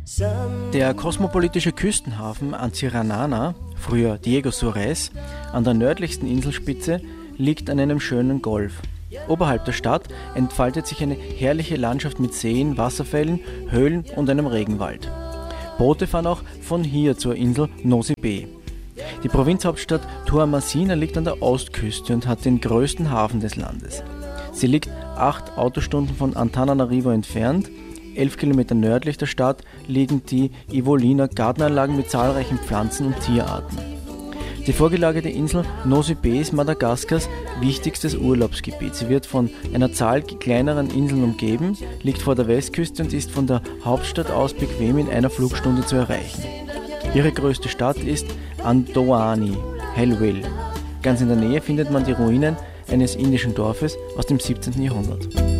Der kosmopolitische Küstenhafen Antsiranana, früher Diego Suarez, an der nördlichsten Inselspitze, liegt an einem schönen Golf. Oberhalb der Stadt entfaltet sich eine herrliche Landschaft mit Seen, Wasserfällen, Höhlen und einem Regenwald. Boote fahren auch von hier zur Insel Nosy Be. Die Provinzhauptstadt Toamasina liegt an der Ostküste und hat den größten Hafen des Landes. Sie liegt 8 Autostunden von Antananarivo entfernt. 11 Kilometer nördlich der Stadt liegen die Ivolina Gartenanlagen mit zahlreichen Pflanzen- und Tierarten. Die vorgelagerte Insel Nosy Be ist Madagaskars wichtigstes Urlaubsgebiet. Sie wird von einer Zahl kleineren Inseln umgeben, liegt vor der Westküste und ist von der Hauptstadt aus bequem in einer Flugstunde zu erreichen. Ihre größte Stadt ist Andohani, Hellville. Ganz in der Nähe findet man die Ruinen eines indischen Dorfes aus dem 17. Jahrhundert.